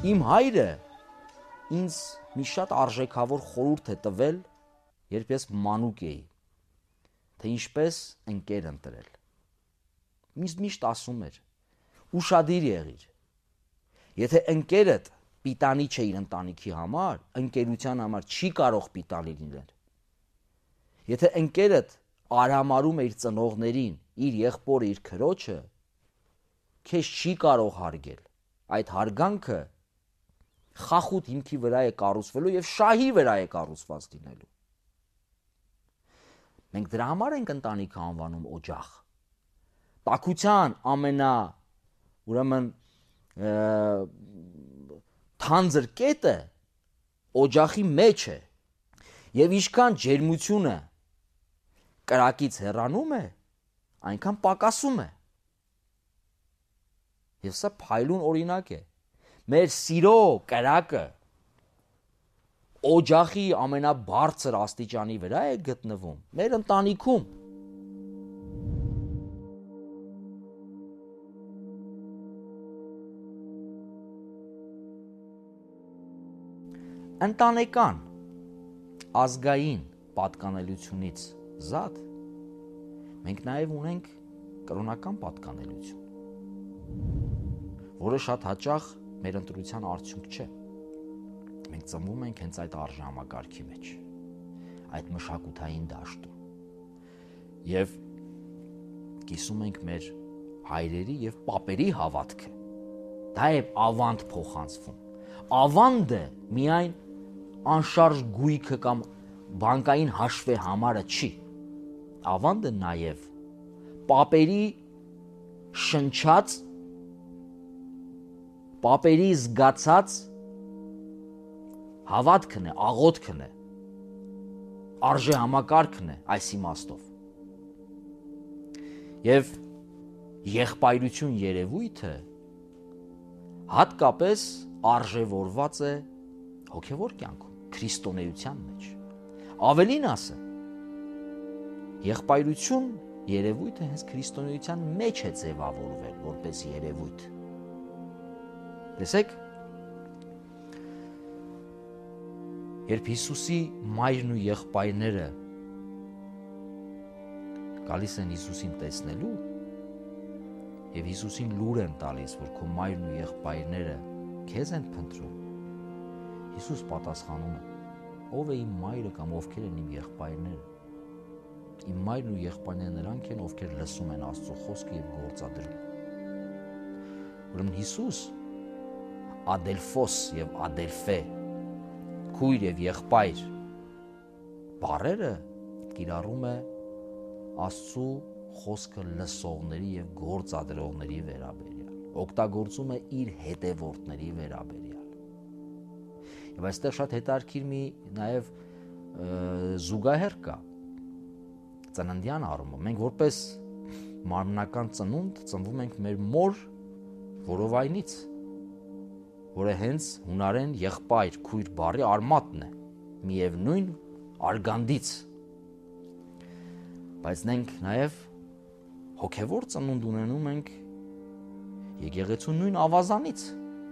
Իմ հայրը ինձ մի շատ արժեքավոր խորհուրդ է տվել, երբ ես մանուկ էի, թե ինչպես ընկեր ընտրել։ Միշտ ասում էր. ուշադիր եղիր։ Եթե ընկերդ պիտանի չէ իր ընտանիքի համար, ընկերության համար չի կարող պիտանի լինել։ Եթե ընկերդ արհամարում է իր ծնողներին, իր եղբորը, իր քրոջը, քեզ չի կարող հարգել։ Այդ հարգանքը խախուտ հիմքի վրա է կառուցվելու եւ շահի վրա է կառուցված լինելու։ Մենք դրա համար ենք ընտանիքը անվանում օջախ։ Տաքության ուրեմն թանձր կետը օջախի մեջ է եւ ինչքան ջերմությունը կրակից հեռանում է, այնքան պակասում է։ Եվ սա փայլուն օրինակ է։ Մեր սիրո կրակը օջախի ամենաբարձր աստիճանի վրա է գտնվում, մեր ընտանիքում։ Ընտանեկան, ազգային պատկանելությունից զատ մենք նաև ունենք կրոնական պատկանելություն, որը շատ հաճախ մեր ընտրության արդյունք չէ։ Մենք ծնվում ենք հենց այդ արժանամակարգի մեջ, այդ մշակութային դաշտում, եւ կիսում ենք մեր հայրերի եւ պապերի հավատքը։ Դա է ավանդ փոխանցվում։ Ավանդը միայն անշարժ գույքը կամ բանկային հաշվի համարը չի։ Ավանդը նաև պապերի շնչած, պապերի զգացած հավատքն է, աղոթքն է, արժեհամակարգն է այս իմաստով։ Եվ եղբայրություն երևույթը հատկապես արժևորված է հոգևոր կյանքում, քրիստոնեության մեջ։ Ավելին ասեմ, եղբայրություն երևույթը հենց քրիստոնեության մեջ է ձևավորվել որպես երևույթ։ Տեսեք, երբ Հիսուսի մայրն ու եղբայրները գալիս են Հիսուսին տեսնելու եւ Հիսուսին լուր են տալիս, որ քո մայրն ու եղբայրները քեզ են փնտրում, Հիսուս պատասխանում է. ով է իմ մայրը կամ ովքեր են իմ եղբայրները։ Իմ մայրն ու եղբայրները նրանք են, ովքեր լսում են Աստծո խոսքը եւ գործադրում։ Ուրեմն Հիսուս ադելֆոս եւ ադելֆե, քույր եւ եղբայր բառերը կիրառում է Աստծո խոսքը լսողների եւ գործադրողների վերաբերյալ, օգտագործում է իր հետևորդների վերաբերյալ։ Եվ այստեղ շատ հետաքրքիր մի նաև զուգահեռ կա ծննդյան առումով։ Մենք որպես մարմնական ծնունդ ծնվում ենք մեր մոր որովայնից, որը հենց հունարեն եղբայր, քույր բառի արմատն է, միևնույն արգանդից։ Բայց մենք նաև հոգևոր ծնունդ ունենում ենք եկեղեցու նույն ավազանից։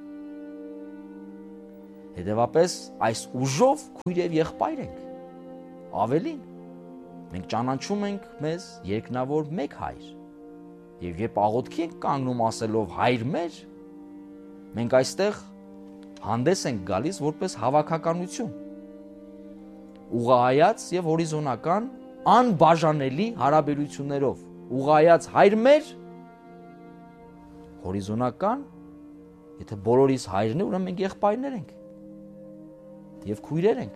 Հետևապես այս ուժով քույր եւ եղբայր ենք։ Ավելին, մենք ճանաչում ենք մեզ երկնավոր մեկ հայր։ Եվ երբ աղոթքի ենք կանգնում ասելով հայր մեր, մենք այստեղ հանդես ենք գալիս որպես հավաքականություն, ուղղահայաց եւ հորիզոնական անբաժանելի հարաբերություններով, ուղղահայաց հայր մեր, հորիզոնական, եթե բոլորիս հայրն է, ուրեմն մենք եղբայրներ ենք եւ քույրեր ենք։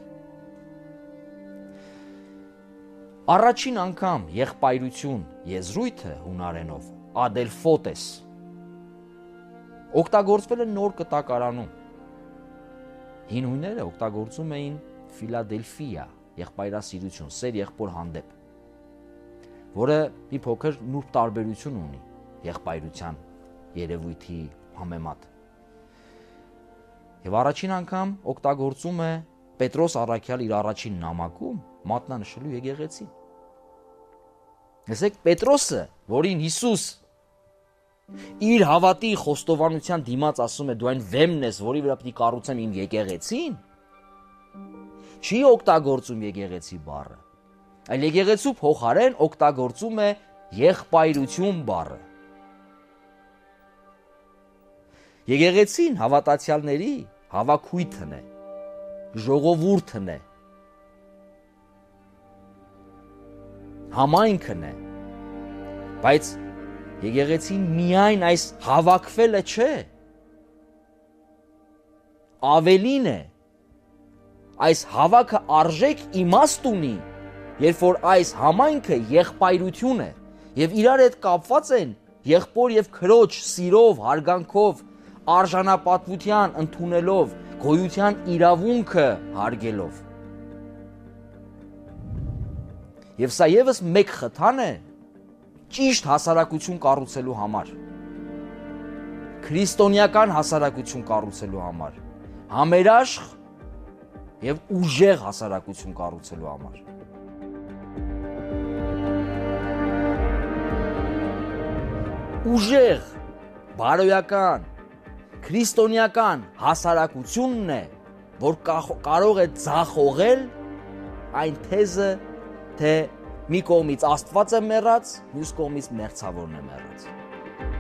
Առաջին անգամ եղբայրություն եզրույթը հունարենով ադելֆոտես օգտագործվել է նոր կտակարանում։ Հին հույները օգտագործում էին Ֆիլադելֆիա, եղբայրասիրություն, սեր եղբոր հանդեպ, որը մի փոքր նուրբ տարբերություն ունի եղբայրության երևույթի համեմատ։ Եվ առաջին անգամ օգտագործում է Պետրոս առաքյալ իր առաջին նամակում մատնանշելու եկեղեցին։ Տեսեք, Պետրոսը, որին Հիսուս իր հավատի խոստովանության դիմաց ասում է դու այն վեմն ես, որի վրա պետք է կառուցեմ իմ եկեղեցին, չի օգտագործում եկեղեցի բառը, այլ եկեղեցու փոխարեն օգտագործում է եղբայրություն բառը։ Եկեղեցին հավատացյալների հավաքույթն է, ժողովուրդն է, համայնքն է, բայց եկեղեցին միայն այս հավաքվելը չէ, ավելին է, այս հավաքը արժեք իմաստ ունի, երբ որ այս համայնքը եղբայրություն է եւ իրար հետ կապված են եղբոր եւ քրոջ սիրով, հարգանքով, արժանապատվության ընդունելով, գոյության իրավունքը հարգելով։ Եվ սա եւս մեկ խթան է ճիշտ հասարակություն կառուցելու համար, քրիստոնեական հասարակություն կառուցելու համար, համերաշխ եւ ուժեղ հասարակություն կառուցելու համար։ Ուժեղ, բարոյական, քրիստոնեական հասարակությունն է, որ կարող է ձախողել այն թեզը, թե մի կողմից Աստված է մեռած, մյուս կողմից մերձավորն է մեռած։